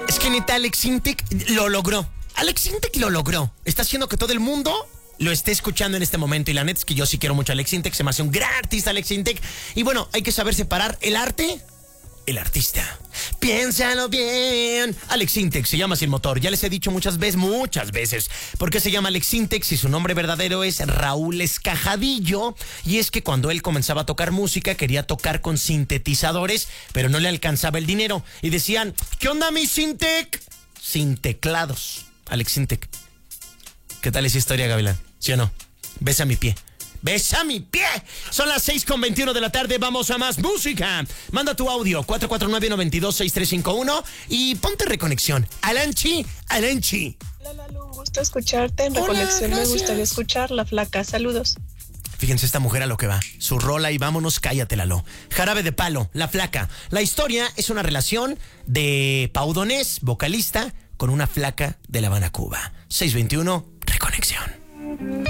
Es que neta, Alex Sintek lo logró. Alex Sintek lo logró. Está haciendo que todo el mundo lo esté escuchando en este momento. Y la neta es que yo sí quiero mucho a Alex Sintek. Se me hace un gran artista Alex Sintek. Y bueno, hay que saber separar el arte, el artista. Piénsalo bien. Alex Sintek se llama Sin Motor. Ya les he dicho muchas veces. ¿Por qué se llama Alex Sintek si su nombre verdadero es Raúl Escajadillo? Y es que cuando él comenzaba a tocar música, quería tocar con sintetizadores, pero no le alcanzaba el dinero. Y decían, ¿qué onda, mi Sintek? Sin teclados. Alex Sintek. ¿Qué tal esa historia, Gavilán? ¿Sí o no? Besa mi pie. ¡Besa mi pie! Son las 6:21 de la tarde. Vamos a más música. Manda tu audio 449-926351 y ponte Reconexión. Alanchi. Hola, Lalo, un gusto escucharte. En Reconexión me gustaría escuchar La Flaca. Saludos. Fíjense esta mujer a lo que va. Su rola y vámonos, cállate, Lalo. Jarabe de Palo, La Flaca. La historia es una relación de Pau Donés, vocalista, con una flaca de La Habana, Cuba. 6:21, Reconexión.